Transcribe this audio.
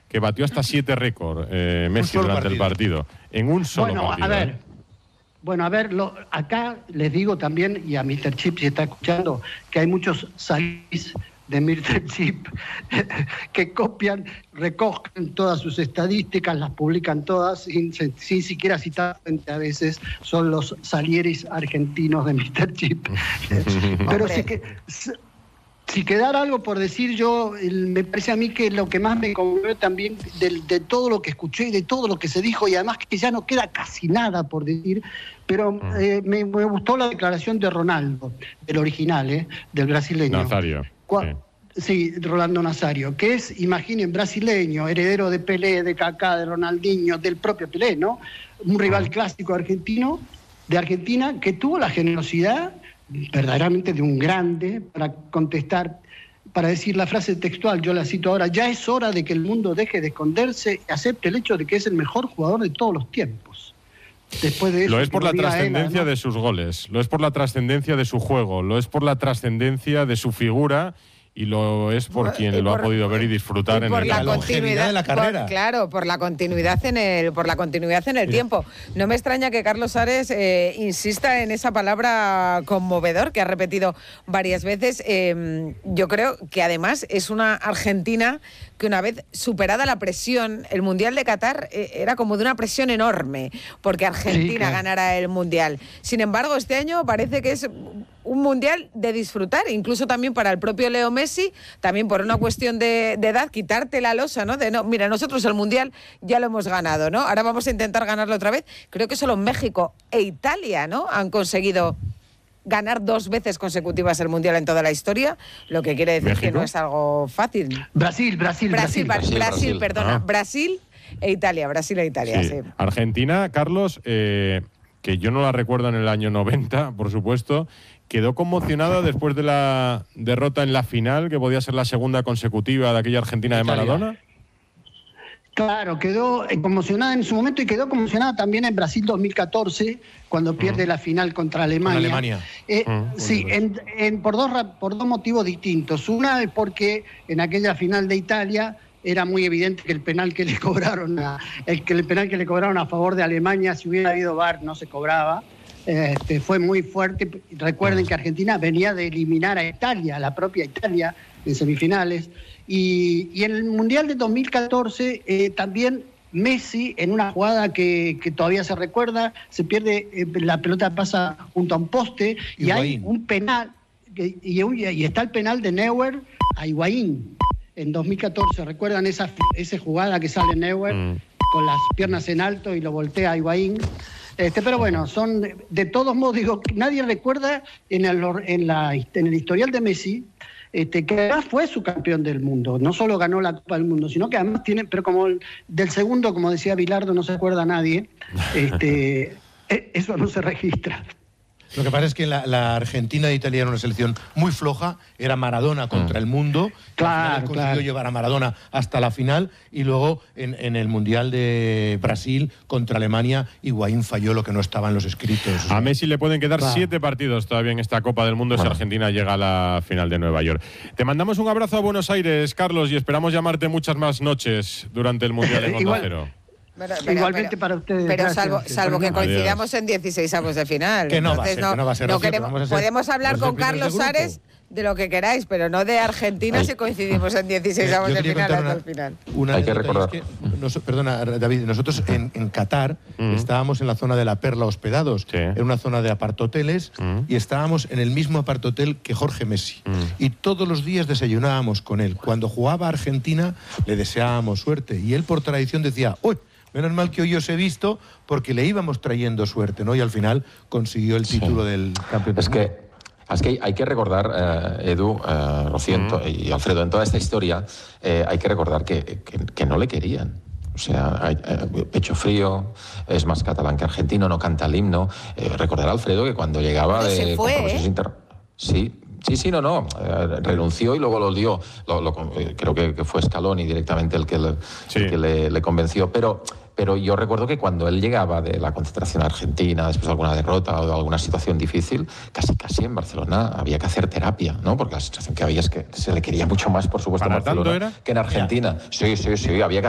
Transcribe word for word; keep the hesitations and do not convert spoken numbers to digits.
que batió hasta siete récords eh, Messi durante partido. el partido. En un solo bueno, partido. A ver, ¿eh? Bueno, a ver, lo, acá les digo también, y a míster Chip si está escuchando, que hay muchos salís de míster Chip que copian, recogen todas sus estadísticas, las publican todas, sin, sin siquiera citar a veces, son los salieris argentinos de míster Chip. Pero sí que... Si quedara algo por decir, yo el, me parece a mí que lo que más me conmovió también de, de todo lo que escuché y de todo lo que se dijo, y además que ya no queda casi nada por decir, pero eh, me, me gustó la declaración de Ronaldo, del original, eh, del brasileño. Nazario. Cua- sí. sí, Rolando Nazario, que es, imaginen, brasileño, heredero de Pelé, de Kaká, de Ronaldinho, del propio Pelé, ¿no? Un rival uh-huh. clásico argentino, de Argentina, que tuvo la generosidad verdaderamente de un grande para contestar, para decir la frase textual, yo la cito ahora: ya es hora de que el mundo deje de esconderse y acepte el hecho de que es el mejor jugador de todos los tiempos. Después de eso, lo es por la trascendencia él, ¿no? de sus goles, lo es por la trascendencia de su juego, lo es por la trascendencia de su figura, y lo es por quien y lo por, ha podido ver y disfrutar y en por el la campo. continuidad de la carrera. Por, claro, por la continuidad en el, por la continuidad en el Mira. tiempo. No me extraña que Carlos Ares eh, insista en esa palabra conmovedor que ha repetido varias veces. Eh, yo creo que además es una Argentina que, una vez superada la presión, el Mundial de Qatar eh, era como de una presión enorme porque Argentina sí, claro. ganara el Mundial. Sin embargo, este año parece que es un Mundial de disfrutar, incluso también para el propio Leo Messi, también por una cuestión de, de edad, quitarte la losa, ¿no? De no, mira, nosotros el Mundial ya lo hemos ganado, ¿no? Ahora vamos a intentar ganarlo otra vez. Creo que solo México e Italia, ¿no?, han conseguido ganar dos veces consecutivas el Mundial en toda la historia, lo que quiere decir ¿México? Que no es algo fácil. Brasil, Brasil, Brasil, Brasil. Brasil, Brasil, Brasil perdona. Ah. Brasil e Italia, Brasil e Italia, sí. sí. Argentina, Carlos, eh, que yo no la recuerdo en el año noventa, por supuesto, quedó conmocionada después de la derrota en la final, que podía ser la segunda consecutiva de aquella Argentina de Maradona. Claro, quedó conmocionada en su momento y quedó conmocionada también en Brasil dos mil catorce, cuando pierde uh-huh. la final contra Alemania. Con Alemania. Eh, uh-huh. Sí, en, en, por, dos, por dos motivos distintos. Una es porque en aquella final de Italia era muy evidente que el penal que le cobraron a, el, que el penal que le cobraron a favor de Alemania, si hubiera habido V A R, no se cobraba. Este, fue muy fuerte. Recuerden que Argentina venía de eliminar a Italia, la propia Italia, en semifinales. Y, y en el Mundial de dos mil catorce eh, también Messi, en una jugada que, que todavía se recuerda, se pierde, eh, la pelota pasa junto a un poste y Higuaín. Hay un penal, y, y, y está el penal de Neuer a Higuaín en dos mil catorce. ¿Recuerdan esa, esa jugada que sale Neuer mm. con las piernas en alto y lo voltea a Higuaín? Este, pero bueno, son de, de todos modos, digo, nadie recuerda en el, en la, en el historial de Messi este, que además fue su campeón del mundo. No solo ganó la Copa del Mundo, sino que además tiene, pero como el, del segundo, como decía Bilardo, no se acuerda nadie, este, eso no se registra. Lo que pasa es que la, la Argentina de Italia era una selección muy floja, era Maradona contra el mundo, claro, consiguió claro. llevar a Maradona hasta la final, y luego en, en el Mundial de Brasil contra Alemania, Higuaín falló lo que no estaba en los escritos. A Messi le pueden quedar claro. siete partidos todavía en esta Copa del Mundo bueno. si Argentina llega a la final de Nueva York. Te mandamos un abrazo a Buenos Aires, Carlos, y esperamos llamarte muchas más noches durante el Mundial en Onda Cero. Pero, pero, Igualmente pero, para ustedes. Pero gracias, salvo, salvo que coincidamos Adiós. en dieciséis avos de final. Que no, Entonces, va a ser, no, que no va a ser no así, queremos, vamos a ser, podemos hablar con Carlos Ares de lo que queráis, pero no de Argentina si coincidimos en dieciséis avos de final hasta una, el final. Una Hay que recordar. Es que, nos, perdona, David, nosotros en, en Qatar mm. estábamos en la zona de la Perla hospedados, sí. en una zona de apartoteles, mm. y estábamos en el mismo apartotel que Jorge Messi. Mm. Y todos los días desayunábamos con él. Cuando jugaba a Argentina, le deseábamos suerte. Y él, por tradición, decía, ¡uy! Menos mal que hoy os he visto, porque le íbamos trayendo suerte, ¿no? Y al final consiguió el título sí. del campeón del es mundo. Que, es que hay que recordar, eh, Edu, eh, Rocío mm. y Alfredo, en toda esta historia, eh, hay que recordar que, que, que no le querían. O sea, hay, eh, pecho frío, es más catalán que argentino, no canta el himno. Eh, recordar, Alfredo, que cuando llegaba Pero de se fue, compromisos ¿eh? inter... Sí. Sí, sí, no, no. Eh, renunció y luego lo dio. Lo, lo, eh, creo que, que fue Scaloni directamente el que le, sí. el que le, le convenció. Pero, pero yo recuerdo que cuando él llegaba de la concentración argentina, después de alguna derrota o de alguna situación difícil, casi casi en Barcelona había que hacer terapia, ¿no? Porque la situación que había es que se le quería mucho más, por supuesto, en Barcelona era? que en Argentina. Ya. Sí, sí, sí, había que